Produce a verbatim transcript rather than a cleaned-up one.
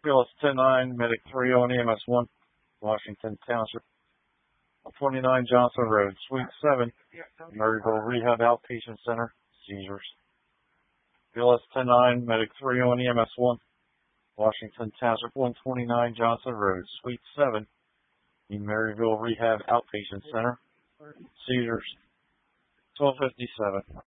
Phyllis ten nine, Medic three oh and E M S one, Washington Township. one twenty-nine Johnson Road, Suite seven, Maryville Rehab Outpatient Center, seizures. Phyllis ten nine, Medic three oh and E M S one, Washington Township. one twenty-nine Johnson Road, Suite seven, Maryville Rehab Outpatient Center, seizures. twelve fifty-seven.